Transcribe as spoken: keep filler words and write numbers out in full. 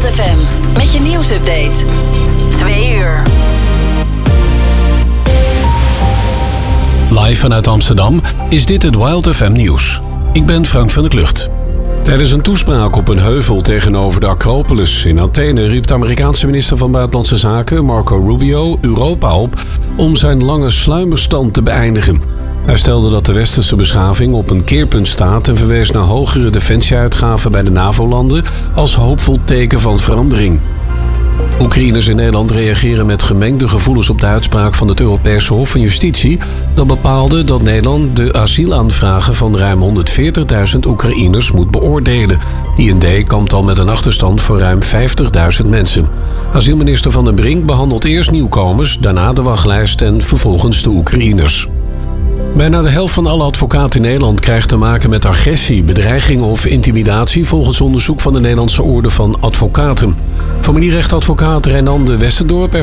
F M met je nieuwsupdate. Twee uur. Live vanuit Amsterdam is dit het Wild F M nieuws. Ik ben Frank van der Klucht. Tijdens een toespraak op een heuvel tegenover de Acropolis in Athene riep de Amerikaanse minister van Buitenlandse Zaken, Marco Rubio, Europa op om zijn lange sluimerstand te beëindigen. Hij stelde dat de westerse beschaving op een keerpunt staat en verwees naar hogere defensieuitgaven bij de NAVO-landen als hoopvol teken van verandering. Oekraïners in Nederland reageren met gemengde gevoelens op de uitspraak van het Europese Hof van Justitie dat bepaalde dat Nederland de asielaanvragen van ruim honderdveertigduizend Oekraïners moet beoordelen. I N D kampt al met een achterstand voor ruim vijftigduizend mensen. Asielminister Van den Brink behandelt eerst nieuwkomers, daarna de wachtlijst en vervolgens de Oekraïners. Bijna de helft van alle advocaten in Nederland krijgt te maken met agressie, bedreiging of intimidatie volgens onderzoek van de Nederlandse Orde van Advocaten. Familierechtadvocaat Reinande Westendorp